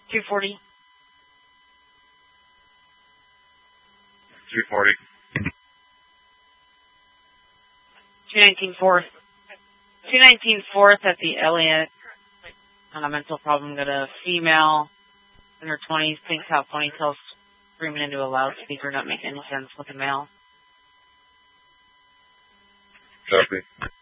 240. 240. 219 4th. 219 4th at the Elliott. On a mental problem, got a female in her 20s, pink top ponytail, screaming into a loudspeaker, not making any sense with a male. Copy.